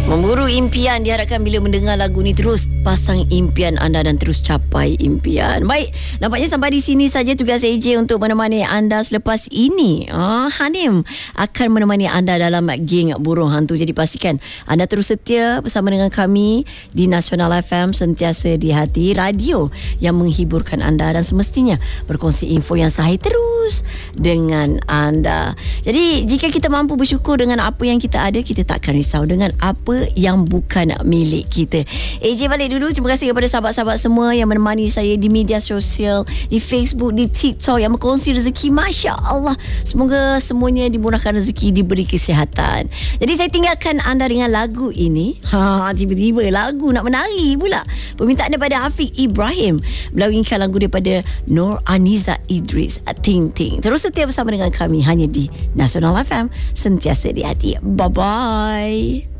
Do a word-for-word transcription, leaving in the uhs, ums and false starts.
Memburu impian, diharapkan bila mendengar lagu ni terus pasang impian anda dan terus capai impian. Baik, nampaknya sampai di sini saja tugas A J untuk menemani anda selepas ini. Ah, Hanim akan menemani anda dalam geng Burung Hantu. Jadi pastikan anda terus setia bersama dengan kami di Nasional F M, sentiasa di hati, radio yang menghiburkan anda dan semestinya berkongsi info yang sahih terus dengan anda. Jadi jika kita mampu bersyukur dengan apa yang kita ada, kita tak akan risau dengan apa yang bukan milik kita. A J balik dulu. Terima kasih kepada sahabat-sahabat semua yang menemani saya di media sosial, di Facebook, di TikTok, yang berkongsi rezeki. Masya Allah, semoga semuanya dimurahkan rezeki, diberi kesihatan. Jadi saya tinggalkan anda dengan lagu ini. Ha, tiba-tiba lagu nak menari pula. Permintaan daripada Afiq Ibrahim melawinkan lagu daripada Nur Aniza Idris, Ting Ting. Terus setia bersama dengan kami hanya di Nasional F M, sentiasa di hati. Bye-bye.